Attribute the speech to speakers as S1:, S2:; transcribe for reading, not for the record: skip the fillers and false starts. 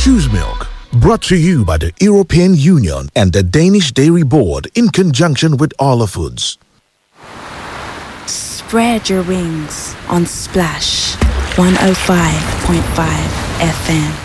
S1: Choose Milk. Brought to you by the European Union and the Danish Dairy Board in conjunction with Arla Foods.
S2: Spread your wings on Splash 105.5 FM.